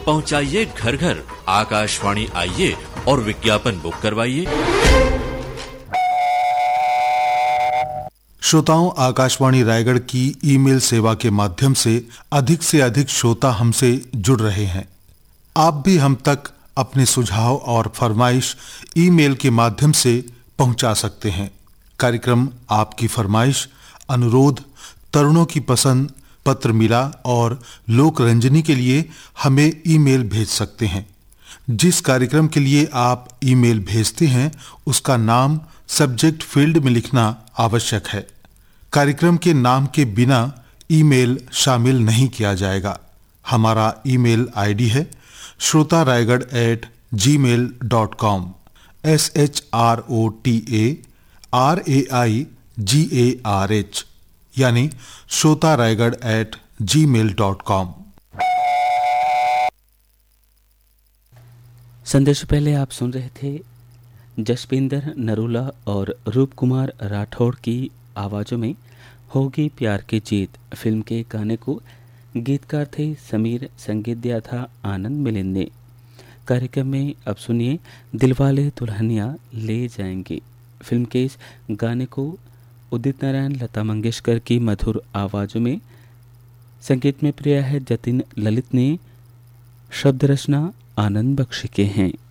पहुंचाइए घर घर। आकाशवाणी आइए और विज्ञापन बुक करवाइए। श्रोताओं, आकाशवाणी रायगढ़ की ईमेल सेवा के माध्यम से अधिक श्रोता हमसे जुड़ रहे हैं। आप भी हम तक अपने सुझाव और फरमाइश ईमेल के माध्यम से पहुंचा सकते हैं। कार्यक्रम आपकी फरमाइश, अनुरोध, तरुणों की पसंद, पत्र मिला और लोक रंजनी के लिए हमें ईमेल भेज सकते हैं। जिस कार्यक्रम के लिए आप ईमेल भेजते हैं उसका नाम सब्जेक्ट फील्ड में लिखना आवश्यक है। कार्यक्रम के नाम के बिना ईमेल शामिल नहीं किया जाएगा। हमारा ईमेल आईडी है shrotaraigarh@gmail.com SHROTARAIGARH यानी shrotaraigarh@gmail.com। संदेश पहले आप सुन रहे थे जसपिंदर नरूला और रूप कुमार राठौड़ की आवाज़ों में होगी प्यार की जीत फिल्म के गाने को गीतकार थे समीर, संगीत दिया था आनंद मिलिंद ने। कार्यक्रम में अब सुनिए दिलवाले दुल्हनिया ले जाएंगे फिल्म के इस गाने को उदित नारायण, लता मंगेशकर की मधुर आवाज़ों में। संगीत में प्रिय है जतिन ललित ने, शब्द रचना आनंद बख्शी के हैं।